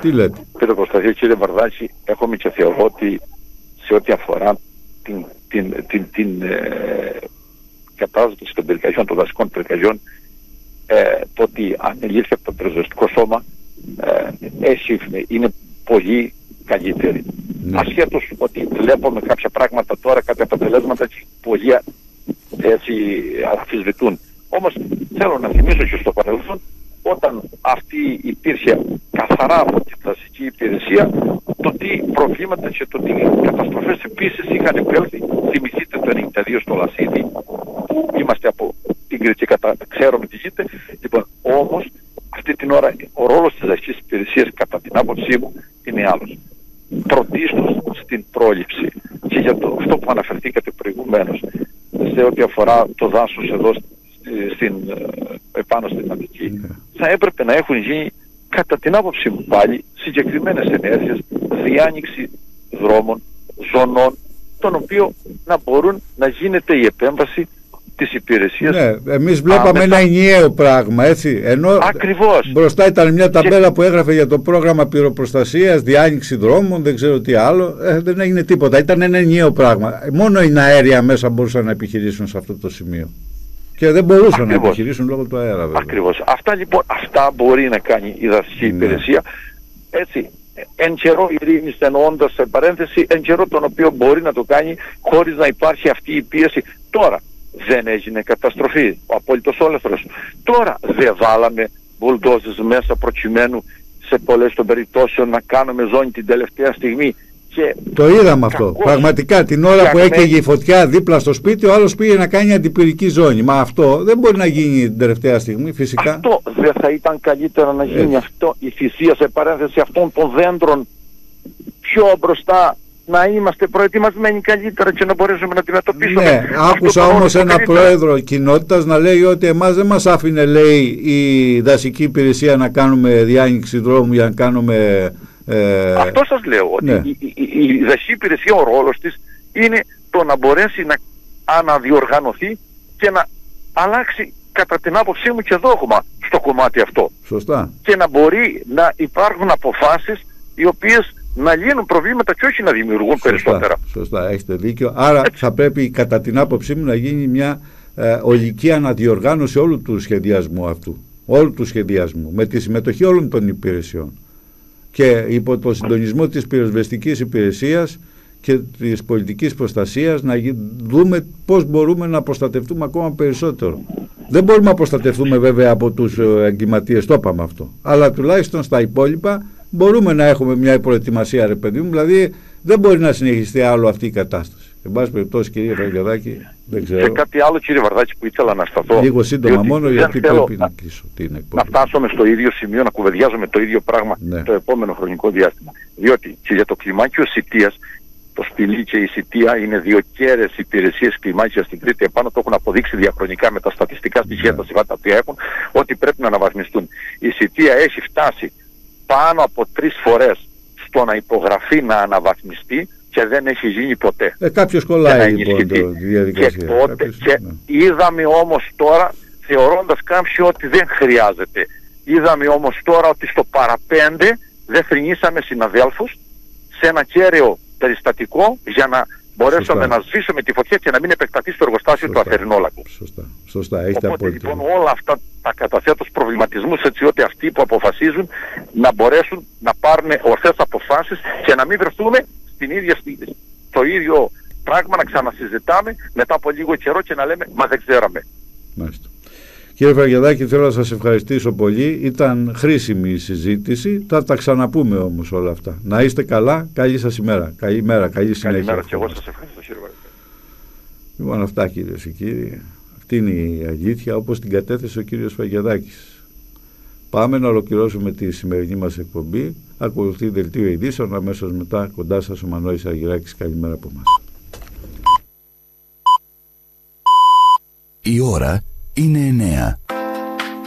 Τι λέτε? Πυροπροστασία, κύριε Βαρδάκη, έχουμε και θεωρώ ότι σε ό,τι αφορά την κατάσταση των πυρκαγιών, των δασικών πυρκαγιών, το ότι ανελήφθη από το πυροσβεστικό σώμα είναι πολύ καλύτερη. Ναι. Ασχέτως ότι βλέπουμε κάποια πράγματα τώρα, κάποια αποτελέσματα και πολλοί έτσι αμφισβητούν. Όμως θέλω να θυμίσω και στο παρελθόν, όταν αυτή υπήρχε καθαρά από την δασική υπηρεσία, το τι προβλήματα και το τι καταστροφές επίσης είχαν επέλθει. Θυμηθείτε το 1992 στο Λασίδι, που είμαστε από την Κρήτη, ξέρουμε τι γίνεται. Λοιπόν, όμως αυτή την ώρα ο ρόλος της δασικής υπηρεσίας, κατά την άποψή μου, είναι άλλος. Πρωτίστως στην πρόληψη. Και για αυτό που αναφερθήκατε προηγουμένως, σε ό,τι αφορά το δάσος εδώ επάνω στην Αττική, θα έπρεπε να έχουν γίνει, κατά την άποψη μου πάλι, συγκεκριμένες ενέργειες, διάνοιξη δρόμων, ζωνών, τον οποίο να μπορούν να γίνεται η επέμβαση της υπηρεσίας. Ναι, εμείς βλέπαμε ένα ενιαίο πράγμα, έτσι. Ενώ ακριβώς. Μπροστά ήταν μια ταμπέλα που έγραφε για το πρόγραμμα πυροπροστασίας, διάνοιξη δρόμων, δεν ξέρω τι άλλο. Δεν έγινε τίποτα. Ήταν ένα ενιαίο πράγμα. Μόνο οι αέρια μέσα μπορούσαν να επιχειρήσουν σε αυτό το σημείο. Και δεν μπορούσαν να επιχειρήσουν λόγω του αέρα, βέβαια. Ακριβώς. Αυτά λοιπόν, αυτά μπορεί να κάνει η δασική υπηρεσία. Έτσι, εν καιρό ειρήνης, εννοώντας σε παρένθεση, εν καιρό τον οποίο μπορεί να το κάνει χωρίς να υπάρχει αυτή η πίεση. Τώρα δεν έγινε καταστροφή, ο απόλυτος όλεθρος. Τώρα δεν βάλαμε μπουλντόζες μέσα προκειμένου σε πολλές των περιπτώσεων να κάνουμε ζώνη την τελευταία στιγμή. Και το είδαμε αυτό. Πραγματικά την ώρα που έκαιγε η φωτιά δίπλα στο σπίτι, ο άλλος πήγε να κάνει αντιπυρική ζώνη. Μα αυτό δεν μπορεί να γίνει την τελευταία στιγμή, φυσικά. Αυτό δεν θα ήταν καλύτερα να γίνει αυτό, η θυσία σε παρένθεση αυτών των δέντρων πιο μπροστά, να είμαστε προετοιμασμένοι καλύτερα και να μπορέσουμε να αντιμετωπίσουμε. Ναι, άκουσα όμως ένα πρόεδρο κοινότητας να λέει ότι εμάς δεν μας άφηνε, λέει, η δασική υπηρεσία να κάνουμε διάνοιξη δρόμου για να κάνουμε. Αυτό σας λέω, ότι ναι. η δασική υπηρεσία, ο ρόλος της είναι το να μπορέσει να αναδιοργανωθεί και να αλλάξει, κατά την άποψή μου, και δόγμα στο κομμάτι αυτό. Σωστά. Και να μπορεί να υπάρχουν αποφάσεις οι οποίες να λύνουν προβλήματα και όχι να δημιουργούν περισσότερα. Σωστά, έχετε δίκιο. Άρα θα πρέπει, κατά την άποψή μου, να γίνει μια ολική αναδιοργάνωση όλου του σχεδιασμού αυτού. Όλου του σχεδιασμού, με τη συμμετοχή όλων των υπηρεσιών. Και υπό το συντονισμό της πυροσβεστικής υπηρεσίας και της πολιτικής προστασίας να δούμε πώς μπορούμε να προστατευτούμε ακόμα περισσότερο. Δεν μπορούμε να προστατευτούμε βέβαια από τους εγκληματίες, το είπαμε αυτό. Αλλά τουλάχιστον στα υπόλοιπα μπορούμε να έχουμε μια προετοιμασία, ρε παιδί μου. Δηλαδή δεν μπορεί να συνεχιστεί άλλο αυτή η κατάσταση. Εν πάση περιπτώσει, κύριε Βαγγελάκη, δεν ξέρω. Και κάτι άλλο, κύριε Βαρδάκη, που ήθελα να σταθώ. Λίγο σύντομα μόνο, γιατί πρέπει να κλείσω την εκπομπή. Να φτάσουμε στο ίδιο σημείο, να κουβεντιάζουμε το ίδιο πράγμα το επόμενο χρονικό διάστημα. Διότι και για το κλιμάκιο Σιτίας, το Σπηλί και η Σιτία είναι δύο κέρες υπηρεσίες κλιμάκια στην Κρήτη. Επάνω το έχουν αποδείξει διαχρονικά με τα στατιστικά στοιχεία τα συμβάτα που έχουν, ότι πρέπει να αναβαθμιστούν. Η Σιτία έχει φτάσει πάνω από 3 φορές στο να υπογραφεί να αναβαθμιστεί και δεν έχει γίνει ποτέ. Κάποιος κολλάει λοιπόν τη διαδικασία. Και είδαμε όμως τώρα, θεωρώντας κάποιοι ότι δεν χρειάζεται, είδαμε όμως τώρα ότι στο παραπέντε δεν θρηνήσαμε συναδέλφους σε ένα κέραιο περιστατικό για να μπορέσουμε να σβήσουμε τη φωτιά και να μην επεκταθεί στο εργοστάσιο του Αθερινόλακου. Σωστά, έχετε οπότε λοιπόν όλα αυτά τα καταθέτω στους προβληματισμούς, έτσι ότι αυτοί που αποφασίζουν να μπορέσουν να πάρουν ορθές αποφάσεις και να μην βρεθούμε το ίδιο πράγμα, να ξανασυζητάμε μετά από λίγο καιρό και να λέμε μα δεν ξέραμε. Μάλιστα. Κύριε Βαγγελάκη, θέλω να σας ευχαριστήσω πολύ. Ήταν χρήσιμη η συζήτηση. Θα τα ξαναπούμε όμως όλα αυτά. Να είστε καλά. Καλή σας ημέρα. Καλημέρα, καλή συνέχεια. Καλημέρα και εγώ σας ευχαριστώ, κύριε Βαγγελάκη. Λοιπόν, αυτά, κυρίες και κύριοι. Αυτή είναι η αλήθεια, όπως την κατέθεσε ο κύριος Βαγγελάκης. Πάμε να ολοκληρώσουμε τη σημερινή μας εκπομπή. Ακολουθεί δελτίο ειδήσεων. Αμέσως μετά κοντά σας ο Μανώλης Αργυράκης. Καλημέρα από εμάς. Η ώρα είναι 9.